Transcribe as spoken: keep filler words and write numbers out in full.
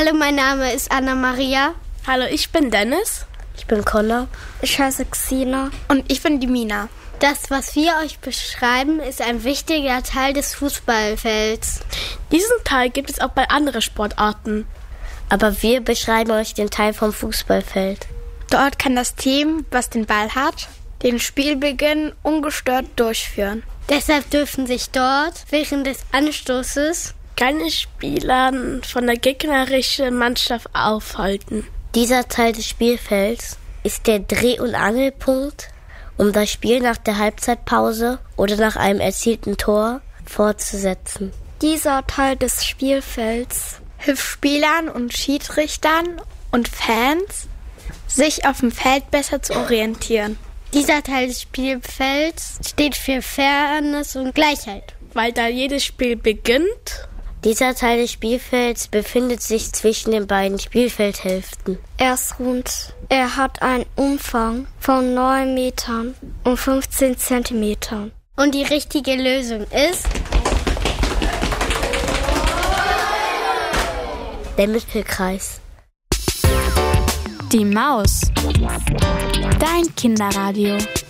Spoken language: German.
Hallo, mein Name ist Anna-Maria. Hallo, ich bin Dennis. Ich bin Connor. Ich heiße Xina. Und ich bin die Mina. Das, was wir euch beschreiben, ist ein wichtiger Teil des Fußballfelds. Diesen Teil gibt es auch bei anderen Sportarten. Aber wir beschreiben euch den Teil vom Fußballfeld. Dort kann das Team, was den Ball hat, den Spielbeginn ungestört durchführen. Deshalb dürfen sich dort während des Anstoßes keine Spieler von der gegnerischen Mannschaft aufhalten. Dieser Teil des Spielfelds ist der Dreh- und Angelpunkt, um das Spiel nach der Halbzeitpause oder nach einem erzielten Tor fortzusetzen. Dieser Teil des Spielfelds hilft Spielern und Schiedsrichtern und Fans, sich auf dem Feld besser zu orientieren. Dieser Teil des Spielfelds steht für Fairness und Gleichheit. Weil da jedes Spiel beginnt. Dieser Teil des Spielfelds befindet sich zwischen den beiden Spielfeldhälften. Er ist rund. Er hat einen Umfang von neun Metern und fünfzehn Zentimetern. Und die richtige Lösung ist der Mittelkreis. Die Maus. Dein Kinderradio.